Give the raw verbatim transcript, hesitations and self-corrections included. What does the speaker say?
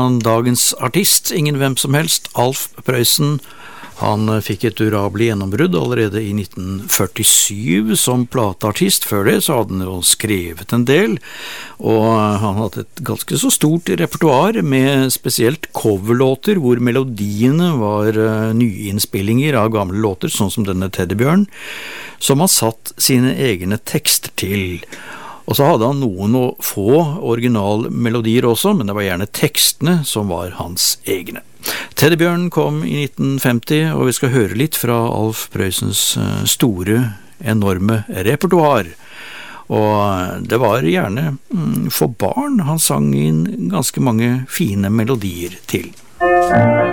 dagens artist, ingen hvem som helst, Alf Prøysen. Han fikk et durabelig gjennombrudd allerede i nitten førtisju som plateartist. Før det så hadde han jo skrevet en del, og han hadde et ganske så stort repertoar med spesielt coverlåter hvor melodiene var nyinnspillinger av gamle låter, sånn som denne Teddybjørn, som han satt sine egne tekster til. Og så hadde han noen og få originalmelodier også, men det var gjerne tekstene som var hans egne. Teddybjørn kom i nitten femti, og vi skal høre litt fra Alf Prøysens store, enorme repertoar. Og det var gjerne for barn han sang inn ganske mange fine melodier til.